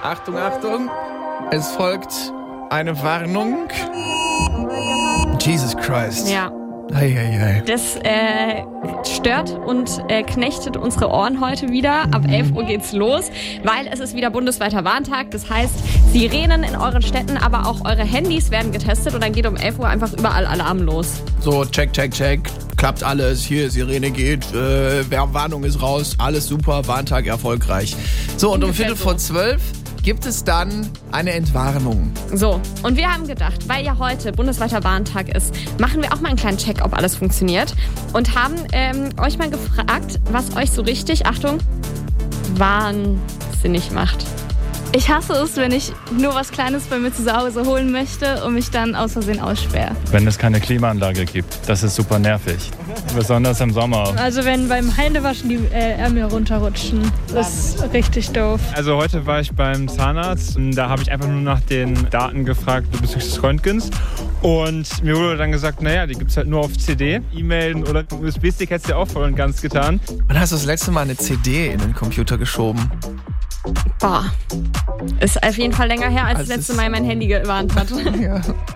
Achtung, Achtung. Es folgt eine Warnung. Jesus Christ. Ja. Ei. Das stört und knechtet unsere Ohren heute wieder. Ab 11 Uhr geht's los, weil es ist wieder bundesweiter Warntag. Das heißt, Sirenen in euren Städten, aber auch eure Handys werden getestet und dann geht um 11 Uhr einfach überall Alarm los. So, check. Klappt alles. Hier, Sirene geht. Warnung ist raus. Alles super. Warntag erfolgreich. So, und um 11:45 gibt es dann eine Entwarnung. So, und wir haben gedacht, weil ja heute bundesweiter Warntag ist, machen wir auch mal einen kleinen Check, ob alles funktioniert. Und haben euch mal gefragt, was euch so richtig, Achtung, wahnsinnig macht. Ich hasse es, wenn ich nur was Kleines bei mir zu Hause holen möchte und mich dann aus Versehen aussperre. Wenn es keine Klimaanlage gibt, das ist super nervig. Besonders im Sommer. Also wenn beim Händewaschen die Ärmel runterrutschen, das ist richtig doof. Also heute war ich beim Zahnarzt und da habe ich einfach nur nach den Daten gefragt bezüglich des Röntgens. Und mir wurde dann gesagt, naja, die gibt es halt nur auf CD. E-Mail oder USB-Stick hättest du ja auch voll und ganz getan. Wann hast du das letzte Mal eine CD in den Computer geschoben? Boah, ist auf jeden Fall länger her, als das letzte Mal mein Handy gewarnt hat. Ja.